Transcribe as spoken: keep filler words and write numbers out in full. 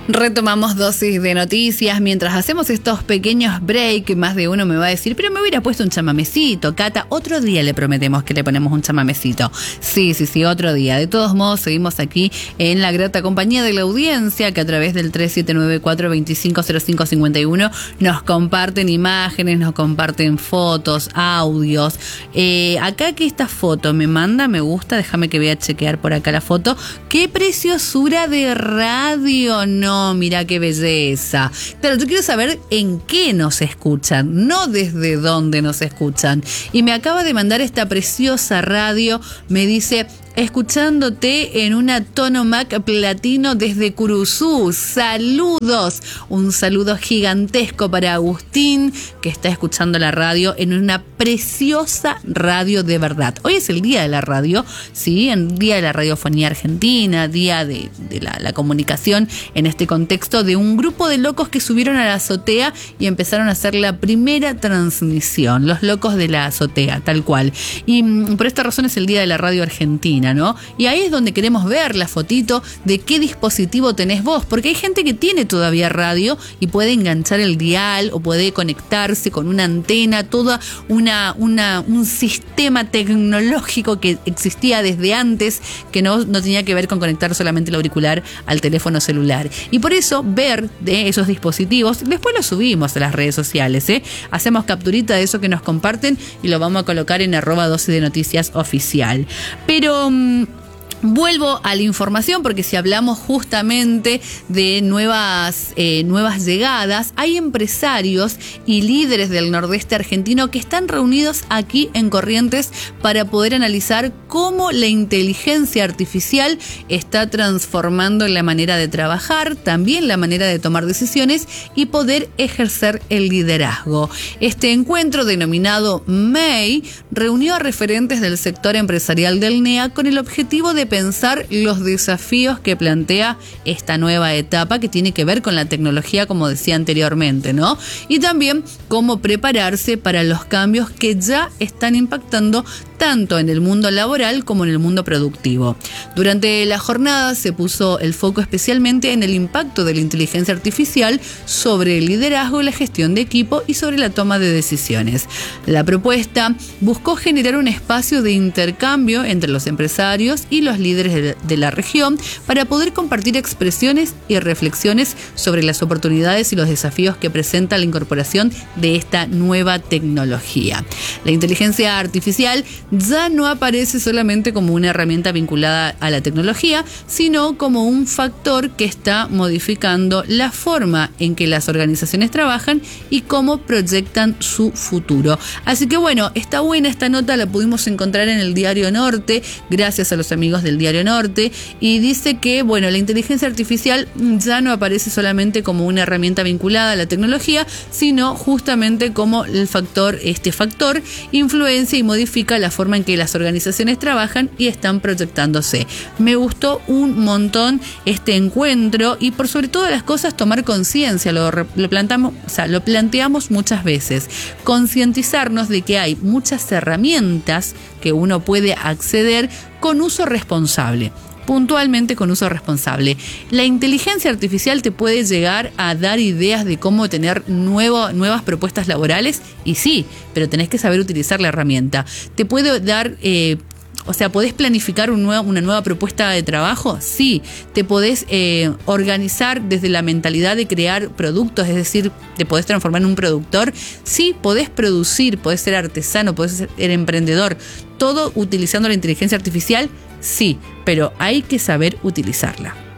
Retomamos dosis de noticias mientras hacemos estos pequeños break. Más de uno me va a decir, pero me hubiera puesto un chamamecito, Cata. Otro día le prometemos que le ponemos un chamamecito. Sí, sí, sí, otro día. De todos modos, seguimos aquí en la grata compañía de la audiencia que a través del tres siete nueve cuatro dos cinco cero cinco cinco uno nos comparten imágenes, nos comparten fotos, audios. Eh, acá que esta foto me manda, me gusta, déjame que voy a chequear por acá la foto. ¡Qué preciosura de radio! No. Mira qué belleza. Claro, yo quiero saber en qué nos escuchan, no desde dónde nos escuchan. Y me acaba de mandar esta preciosa radio, me dice, escuchándote en una Tonomac platino desde Curuzú. Saludos. Un saludo gigantesco para Agustín, que está escuchando la radio en una preciosa radio de verdad. Hoy es el día de la radio, ¿sí? En día de la radiofonía argentina, día de, de la, la comunicación en este contexto de un grupo de locos que subieron a la azotea y empezaron a hacer la primera transmisión. Los locos de la azotea, tal cual. Y mm, por esta razón es el día de la radio argentina, ¿no? Y ahí es donde queremos ver la fotito de qué dispositivo tenés vos, porque hay gente que tiene todavía radio y puede enganchar el dial o puede conectarse con una antena, toda una, una un sistema tecnológico que existía desde antes, que no, no tenía que ver con conectar solamente el auricular al teléfono celular. Y por eso ver de esos dispositivos, después los subimos a las redes sociales, ¿eh? Hacemos capturita de eso que nos comparten y lo vamos a colocar en arroba dosis de noticias oficial. Pero vuelvo a la información porque si hablamos justamente de nuevas, eh, nuevas llegadas, hay empresarios y líderes del nordeste argentino que están reunidos aquí en Corrientes para poder analizar cómo la inteligencia artificial está transformando la manera de trabajar, también la manera de tomar decisiones y poder ejercer el liderazgo. Este encuentro, denominado M E I, reunió a referentes del sector empresarial del N E A con el objetivo de pensar los desafíos que plantea esta nueva etapa que tiene que ver con la tecnología, como decía anteriormente, ¿no? Y también cómo prepararse para los cambios que ya están impactando tanto en el mundo laboral como en el mundo productivo. Durante la jornada se puso el foco especialmente en el impacto de la inteligencia artificial sobre el liderazgo, la gestión de equipo y sobre la toma de decisiones. La propuesta buscó generar un espacio de intercambio entre los empresarios y los líderes de la región para poder compartir expresiones y reflexiones sobre las oportunidades y los desafíos que presenta la incorporación de esta nueva tecnología. La inteligencia artificial ya no aparece solamente como una herramienta vinculada a la tecnología, sino como un factor que está modificando la forma en que las organizaciones trabajan y cómo proyectan su futuro. Así que bueno, está buena esta nota, la pudimos encontrar en el Diario Norte, gracias a los amigos del Diario Norte, y dice que bueno, la inteligencia artificial ya no aparece solamente como una herramienta vinculada a la tecnología, sino justamente como el factor, este factor influencia y modifica la forma en que las organizaciones trabajan y están proyectándose. Me gustó un montón este encuentro y por sobre todas las cosas tomar conciencia, lo, lo, plantamos, o sea, lo planteamos muchas veces, concientizarnos de que hay muchas herramientas que uno puede acceder con uso responsable. Puntualmente con uso responsable. La inteligencia artificial te puede llegar a dar ideas de cómo tener nuevo, nuevas propuestas laborales, y sí, pero tenés que saber utilizar la herramienta. Te puede dar... Eh, O sea, ¿podés planificar un nuevo, una nueva propuesta de trabajo? Sí. ¿Te podés eh, organizar desde la mentalidad de crear productos? Es decir, ¿te podés transformar en un productor? Sí. ¿Podés producir? ¿Podés ser artesano? ¿Podés ser emprendedor? ¿Todo utilizando la inteligencia artificial? Sí, pero hay que saber utilizarla.